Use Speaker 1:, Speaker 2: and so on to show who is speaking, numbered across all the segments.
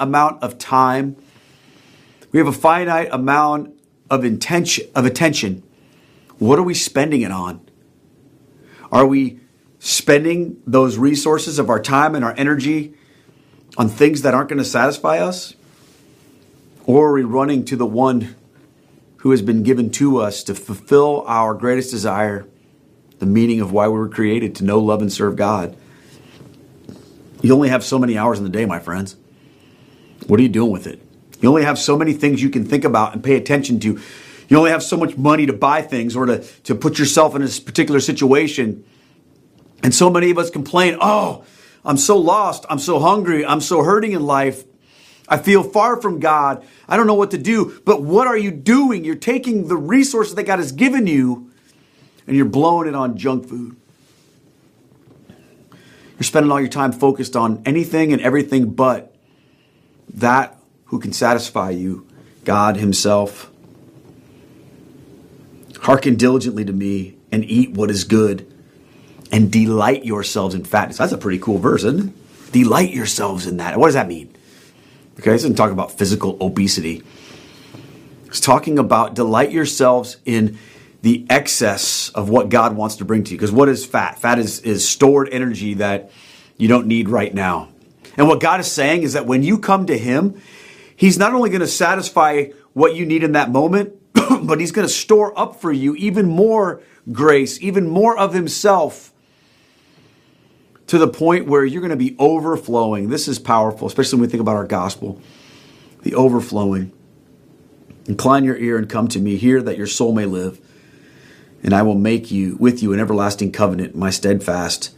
Speaker 1: amount of time. We have a finite amount of attention. What are we spending it on? Are we spending those resources of our time and our energy on things that aren't going to satisfy us? Or are we running to the one who has been given to us to fulfill our greatest desire, the meaning of why we were created, to know, love, and serve God? You only have so many hours in the day, my friends. What are you doing with it? You only have so many things you can think about and pay attention to. You only have so much money to buy things or to put yourself in a particular situation. And so many of us complain, oh, I'm so lost. I'm so hungry. I'm so hurting in life. I feel far from God. I don't know what to do. But what are you doing? You're taking the resources that God has given you and you're blowing it on junk food. You're spending all your time focused on anything and everything but that who can satisfy you, God himself. Hearken diligently to me and eat what is good and delight yourselves in fatness. That's a pretty cool verse, isn't it? Delight yourselves in that. What does that mean? Okay, this isn't talking about physical obesity. It's talking about delight yourselves in the excess of what God wants to bring to you. Because what is fat? Fat is stored energy that you don't need right now. And what God is saying is that when you come to him, he's not only going to satisfy what you need in that moment, but he's going to store up for you even more grace, even more of himself, to the point where you're going to be overflowing. This is powerful, especially when we think about our gospel. The overflowing. Incline your ear and come to me. Hear that your soul may live. And I will make you with you an everlasting covenant, my steadfast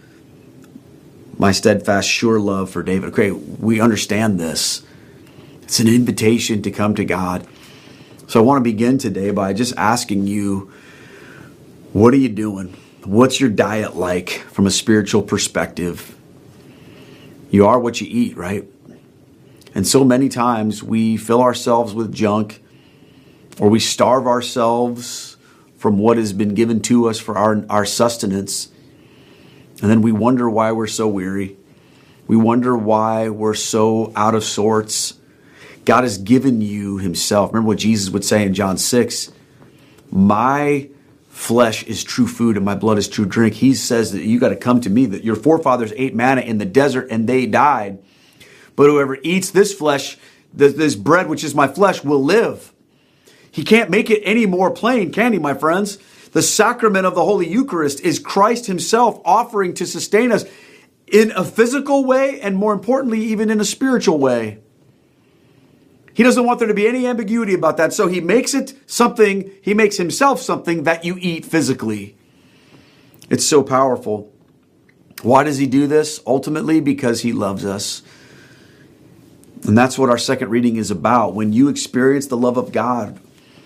Speaker 1: sure love for David. Okay, we understand this. It's an invitation to come to God. So I want to begin today by just asking you, what are you doing? What's your diet like from a spiritual perspective? You are what you eat, right? And so many times we fill ourselves with junk, or we starve ourselves from what has been given to us for our sustenance. And then we wonder why we're so weary. We wonder why we're so out of sorts. God has given you himself. Remember what Jesus would say in John 6, my flesh is true food and my blood is true drink. He says that you got to come to me, that your forefathers ate manna in the desert and they died. But whoever eats this flesh, this bread, which is my flesh, will live. He can't make it any more plain, can he, my friends? The sacrament of the Holy Eucharist is Christ himself offering to sustain us in a physical way and, more importantly, even in a spiritual way. He doesn't want there to be any ambiguity about that. So he makes himself something that you eat physically. It's so powerful. Why does he do this? Ultimately, because he loves us. And that's what our second reading is about. When you experience the love of God,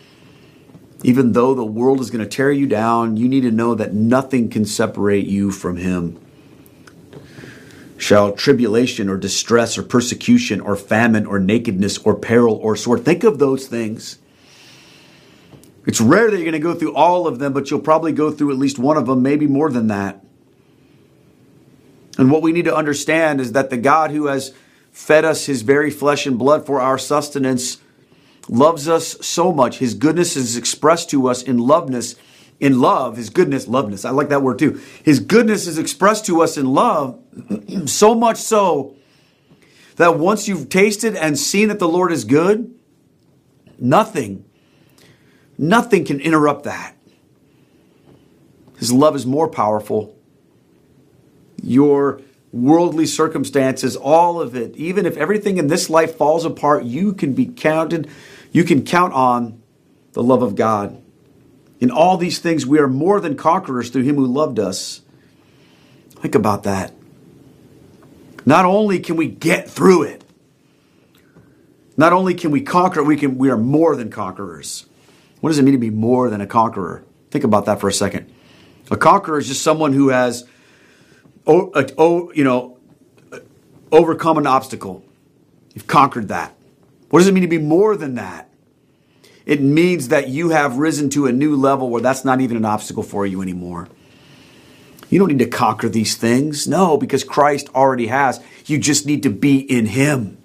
Speaker 1: even though the world is going to tear you down, you need to know that nothing can separate you from him. Shall tribulation or distress or persecution or famine or nakedness or peril or sword. Think of those things. It's rare that you're going to go through all of them, but you'll probably go through at least one of them, maybe more than that. And what we need to understand is that the God who has fed us his very flesh and blood for our sustenance loves us so much. His goodness is expressed to us in love, his goodness, loveness. I like that word too. His goodness is expressed to us in love, so much so that once you've tasted and seen that the Lord is good, nothing can interrupt that. His love is more powerful. Your worldly circumstances, all of it, even if everything in this life falls apart, you can count on the love of God. In all these things, we are more than conquerors through him who loved us. Think about that. Not only can we get through it, not only can we conquer, we are more than conquerors. What does it mean to be more than a conqueror? Think about that for a second. A conqueror is just someone who has overcome an obstacle. You've conquered that. What does it mean to be more than that? It means that you have risen to a new level where that's not even an obstacle for you anymore. You don't need to conquer these things. No, because Christ already has. You just need to be in him.